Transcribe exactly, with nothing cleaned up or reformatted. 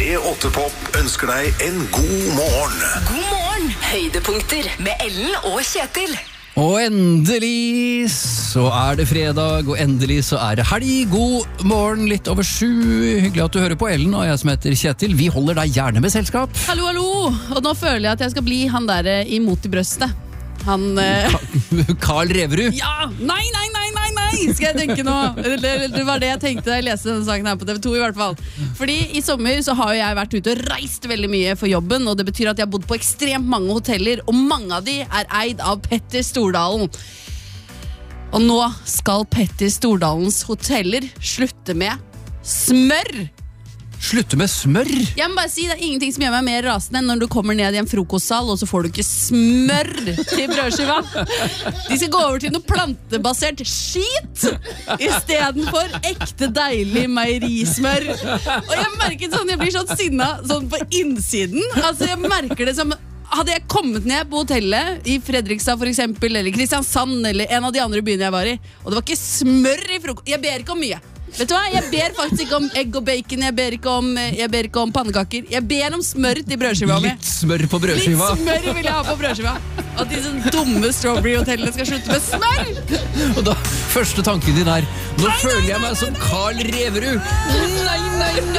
P åtte Pop ønsker deg en god morgen. God morgen, høydepunkter med Ellen og Kjetil. Og endelig så er det fredag, og endelig så er det helg. God morgen, litt over sju. Hyggelig at du hører på Ellen, og jeg som heter Kjetil. Vi holder deg gjerne med selskap. Hallo, hallo. Og nå føler jeg at jeg skal bli han der imot i brøstet. Han... Eh... Karl Reverud. Ja! Nei, nei, nei, nei, nei, skal jeg tenke nå. Det, det var det jeg tenkte da jeg leste denne saken her på T V to i hvert fall. Fordi i sommer så har jeg vært ute og reist veldig mye for jobben, og det betyr at jeg har bodd på ekstremt mange hoteller, og mange av de er eid av Petter Stordalen. Og nå skal Petter Stordalens hoteller slutte med smør. Slutte med smør? Jeg må bare si, det er ingenting som gjør meg mer rasende enn når du kommer ned i en frokostsal, og så får du ikke smør til brødskiva. De skal gå over til noe plantebasert skit i stedet for ekte deilig meierismør. Og jeg merker sånn, jeg blir sånn sinna sånn på innsiden. Altså, jeg merker det som... Hadde jeg kommet ned på hotellet i Fredrikstad for eksempel, eller Kristiansand, eller en av de andre byene jeg var i, og det var ikke smør i frokost. Jeg ber ikke om mye. Vet du hva? Jeg ber faktisk ikke om egg og bacon. Jeg ber ikke om, jeg ber ikke om pannekaker. Jeg ber om smør til brødskiva mi. Litt smør på brødskiva. Litt smør vil jeg ha på brødskiva. At de sånne dumme Strawberry-hotellene skal slutte med smør. Og da, første tanken din er, nå nei, føler jeg meg som Karl Reverud. Nei, nei, nei.